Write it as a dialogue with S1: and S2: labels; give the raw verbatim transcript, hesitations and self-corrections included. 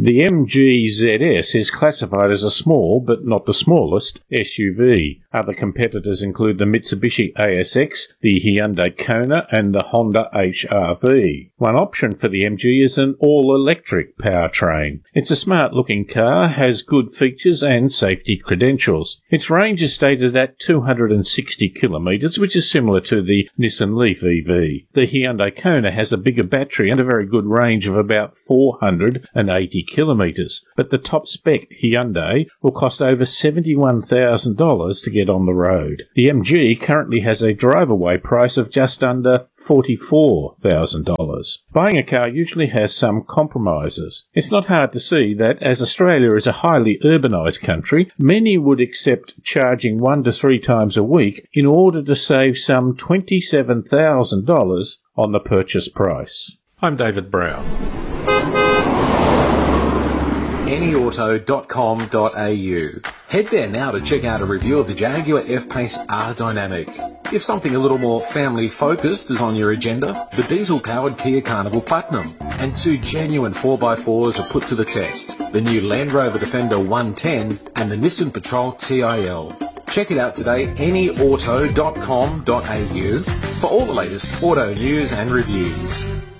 S1: The M G Z S is classified as a small, but not the smallest, S U V. Other competitors include the Mitsubishi A S X, the Hyundai Kona, and the Honda H R V. One option for the M G is an all-electric powertrain. It's a smart-looking car, has good features and safety credentials. Its range is stated at two hundred sixty kilometres, which is similar to the Nissan Leaf E V. The Hyundai Kona has a bigger battery and a very good range of about four hundred eighty kilometres, but the top spec Hyundai will cost over seventy-one thousand dollars to get on the road. The M G currently has a drive-away price of just under forty-four thousand dollars. Buying a car usually has some compromises. It's not hard to see that, as Australia is a highly urbanised country, many would accept charging one to three times a week in order to save some twenty-seven thousand dollars on the purchase price. I'm David Brown.
S2: any auto dot com dot a u. Head there now to check out a review of the Jaguar F-Pace R Dynamic. If something a little more family-focused is on your agenda, the diesel-powered Kia Carnival Platinum and two genuine four by fours are put to the test, the new Land Rover Defender one ten and the Nissan Patrol T I L. Check it out today, any auto dot com dot a u, for all the latest auto news and reviews.